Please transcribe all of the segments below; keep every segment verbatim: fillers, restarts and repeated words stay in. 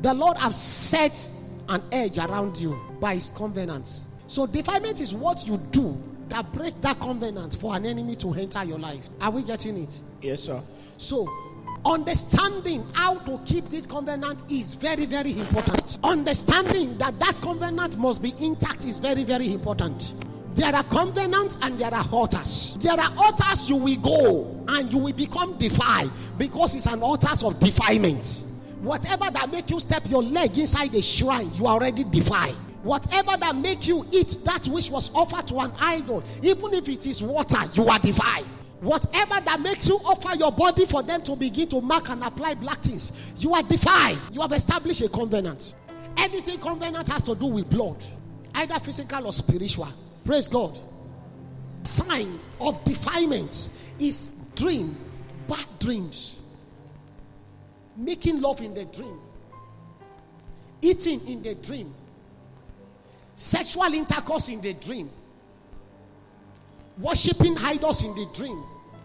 The Lord has set an edge around you by his covenants. So defilement is what you do that break that covenant for an enemy to enter your life. Are we getting it? Yes, sir. So understanding how to keep this covenant is very, very important. Understanding that that covenant must be intact is very, very important. There are covenants and there are altars. There are altars you will go and you will become defiled because it's an altars of defilement. Whatever that make you step your leg inside the shrine, you are already defiled. Whatever that make you eat that which was offered to an idol, even if it is water, you are defiled. Whatever that makes you offer your body for them to begin to mark and apply black things, you are defiled. You have established a covenant. Anything covenant has to do with blood, either physical or spiritual. Praise God. Sign of defilement is dream, bad dreams. Making love in the dream, eating in the dream, sexual intercourse in the dream, worshiping idols in the dream,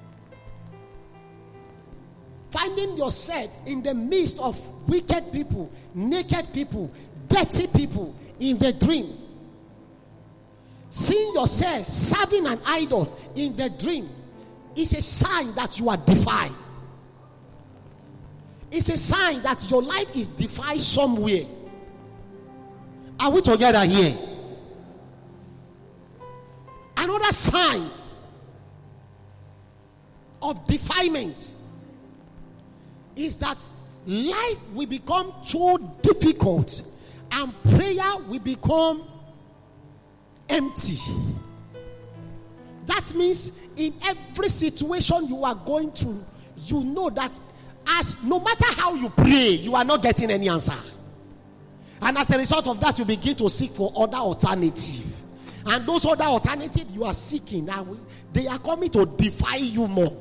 finding yourself in the midst of wicked people, naked people, dirty people in the dream, seeing yourself serving an idol in the dream is a sign that you are defiled. It's a sign that your life is defiled somewhere. Are we together here? Another sign of defilement is that life will become too difficult and prayer will become empty. That means in every situation you are going through, you know that as no matter how you pray, you are not getting any answer. And as a result of that, you begin to seek for other alternatives. And those other alternatives you are seeking, they are coming to defy you more.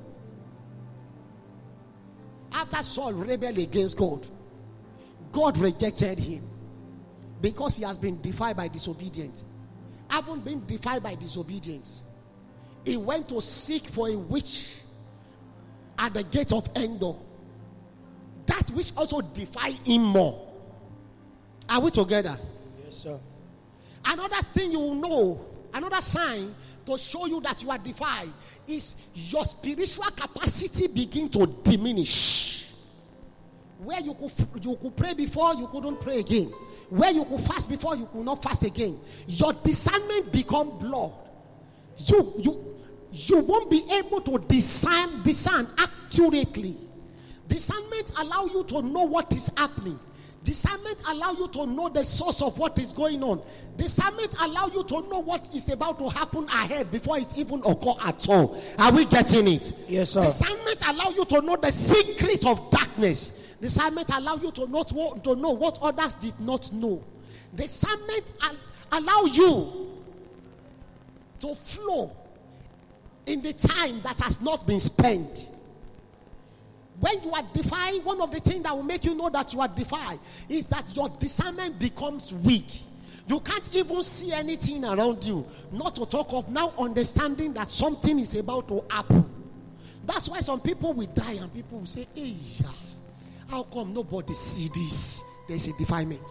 After Saul rebelled against God, God rejected him because he has been defied by disobedience. Having been defied by disobedience, he went to seek for a witch at the gate of Endor. That which also defied him more. Are we together? Yes, sir. Another thing you will know, another sign to show you that you are defiled is your spiritual capacity begin to diminish. Where you could, you could pray before, you couldn't pray again. Where you could fast before, you could not fast again. Your discernment become blurred. You, you, you won't be able to discern, discern accurately. Discernment allow you to know what is happening. Discernment allow you to know the source of what is going on. Discernment allow you to know what is about to happen ahead before it even occur at all. Are we getting it? Yes, sir. Discernment allow you to know the secret of darkness. Discernment allow you to not to know what others did not know. Discernment al- allow you to flow in the time that has not been spent. When you are defiled, one of the things that will make you know that you are defiled is that your discernment becomes weak. You can't even see anything around you, not to talk of now understanding that something is about to happen. That's why some people will die and people will say, hey, yeah, how come nobody see this? There's a defilement.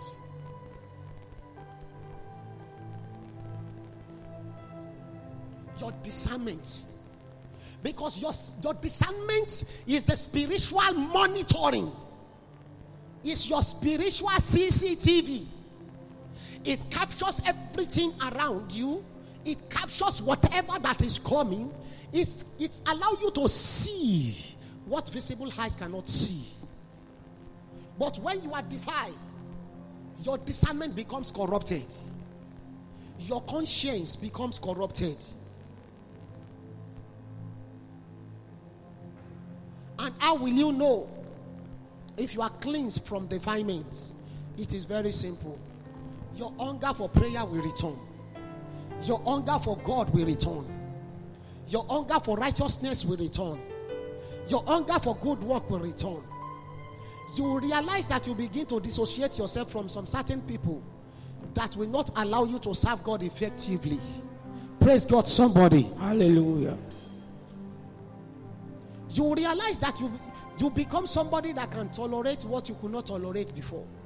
Your discernment. Because your, your discernment is the spiritual monitoring. It's your spiritual C C T V. It captures everything around you. It captures whatever that is coming. It, it allows you to see what visible eyes cannot see. But when you are defiled, your discernment becomes corrupted. Your conscience becomes corrupted. And how will you know if you are cleansed from defilement? It is very simple. Your hunger for prayer will return. Your hunger for God will return. Your hunger for righteousness will return. Your hunger for good work will return. You will realize that you begin to dissociate yourself from some certain people that will not allow you to serve God effectively. Praise God, somebody. Hallelujah. You will realize that you, you become somebody that can tolerate what you could not tolerate before.